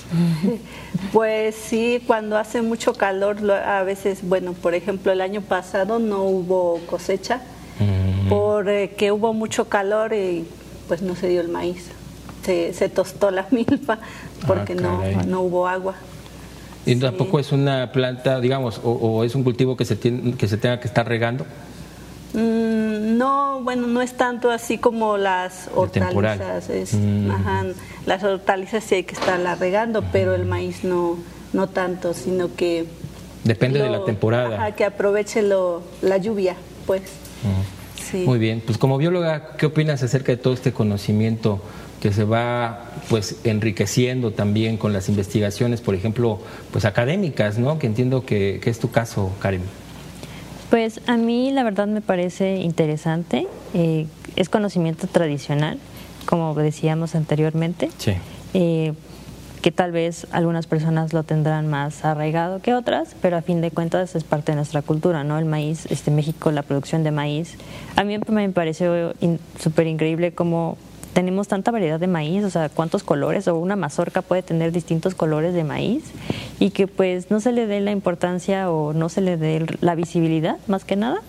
Pues sí, cuando hace mucho calor, a veces, bueno, por ejemplo, el año pasado no hubo cosecha porque hubo mucho calor y pues no se dio el maíz. Se tostó la milpa porque no hubo agua. ¿Y tampoco es una planta, digamos, o es un cultivo que se tenga que estar regando? No, bueno, no es tanto así como las hortalizas. Las hortalizas sí hay que estarla regando, pero el maíz no tanto, sino que... Depende de la temporada. Que aproveche la lluvia, pues. Sí. Muy bien, pues como bióloga, ¿qué opinas acerca de todo este conocimiento que se va pues enriqueciendo también con las investigaciones, por ejemplo, pues académicas, ¿no? Que entiendo que es tu caso, Karen. Pues a mí la verdad me parece interesante, es conocimiento tradicional, como decíamos anteriormente, sí. Que tal vez algunas personas lo tendrán más arraigado que otras, pero a fin de cuentas es parte de nuestra cultura, ¿no? El maíz, México, la producción de maíz, a mí me pareció súper increíble cómo tenemos tanta variedad de maíz, o sea, cuántos colores, o una mazorca puede tener distintos colores de maíz, y que pues no se le dé la importancia o no se le dé la visibilidad, más que nada,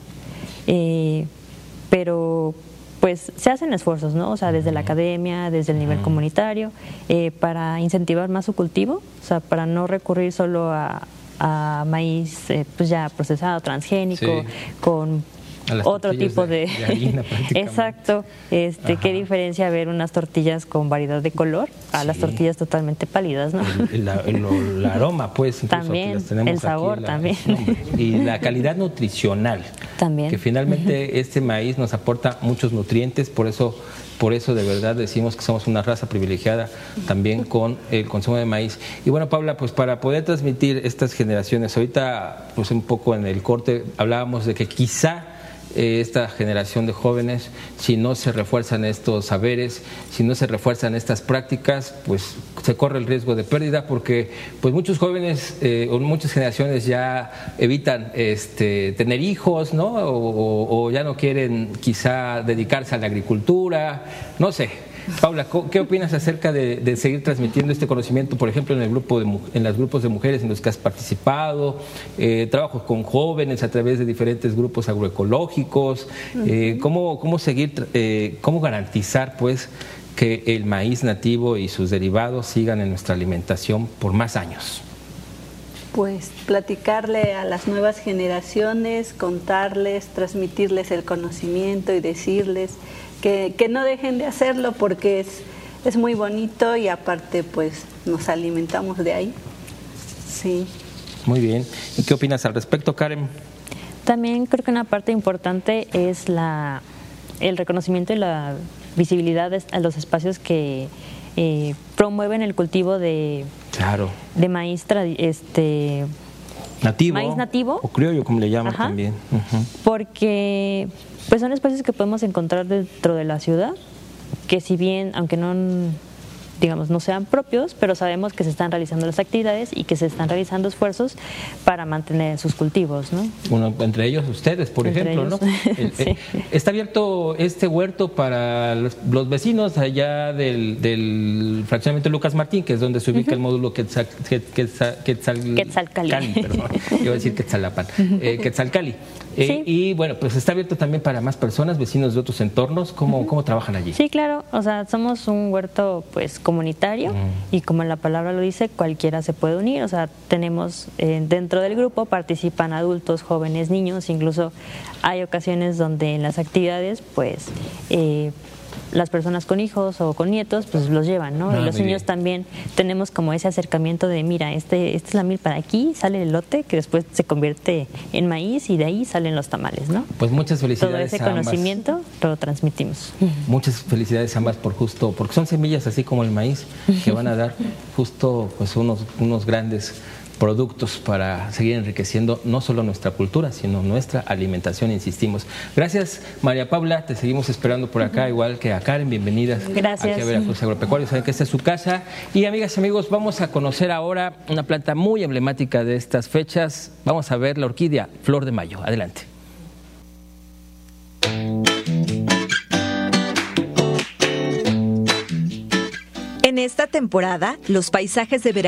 pero pues se hacen esfuerzos, ¿no? O sea, desde la academia, desde el nivel comunitario, para incentivar más su cultivo, o sea, para no recurrir solo a maíz pues ya procesado, transgénico, sí, con otro tipo de harina exacto, qué diferencia ver unas tortillas con variedad de color a las tortillas totalmente pálidas, ¿no? El aroma, pues, también, las tenemos el sabor también, y la calidad nutricional también, que finalmente este maíz nos aporta muchos nutrientes, por eso de verdad decimos que somos una raza privilegiada también con el consumo de maíz. Y bueno, Paula, pues para poder transmitir estas generaciones, ahorita pues un poco en el corte hablábamos de que quizá esta generación de jóvenes, si no se refuerzan estos saberes, si no se refuerzan estas prácticas, pues se corre el riesgo de pérdida, porque pues muchos jóvenes o muchas generaciones ya evitan tener hijos, ¿no? O ya no quieren quizá dedicarse a la agricultura, no sé. Paula, ¿qué opinas acerca de seguir transmitiendo este conocimiento, por ejemplo, en los grupos de mujeres en los que has participado, trabajos con jóvenes a través de diferentes grupos agroecológicos? ¿Cómo seguir, cómo garantizar, pues, que el maíz nativo y sus derivados sigan en nuestra alimentación por más años? Pues platicarle a las nuevas generaciones, contarles, transmitirles el conocimiento y decirles que no dejen de hacerlo, porque es muy bonito y aparte pues nos alimentamos de ahí. Sí. Muy bien. ¿Y qué opinas al respecto, Karen? También creo que una parte importante es el reconocimiento y la visibilidad a los espacios que promueven el cultivo de maíz nativo, maíz nativo o criollo, como le llaman también. Porque pues son espacios que podemos encontrar dentro de la ciudad, que si bien, aunque no sean propios, pero sabemos que se están realizando las actividades y que se están realizando esfuerzos para mantener sus cultivos, ¿no? Bueno, entre ellos ustedes, por ejemplo, ¿no? Sí. Está abierto este huerto para los vecinos allá del fraccionamiento Lucas Martín, que es donde se ubica el módulo Quetzalcali, perdón, iba a decir Quetzalapan, Quetzalcali. Sí. Y bueno, pues está abierto también para más personas, vecinos de otros entornos. ¿Cómo trabajan allí? Sí, claro, o sea, somos un huerto pues comunitario y como la palabra lo dice, cualquiera se puede unir. O sea, tenemos dentro del grupo participan adultos, jóvenes, niños, incluso hay ocasiones donde en las actividades pues las personas con hijos o con nietos pues los llevan, ¿no? Y los niños también tenemos como ese acercamiento de mira, esta es la milpa de aquí, sale el elote que después se convierte en maíz y de ahí salen los tamales, ¿no? Pues muchas felicidades. Todo ese conocimiento lo transmitimos. Muchas felicidades a ambas porque son semillas así como el maíz que van a dar justo pues unos grandes productos para seguir enriqueciendo no solo nuestra cultura, sino nuestra alimentación, insistimos. Gracias, María Paula, te seguimos esperando por acá, igual que a Karen, bienvenidas. Gracias. Aquí a Veracruz Agropecuario, saben que esta es su casa. Y amigas y amigos, vamos a conocer ahora una planta muy emblemática de estas fechas. Vamos a ver la orquídea Flor de Mayo. Adelante. En esta temporada, los paisajes de Veracruz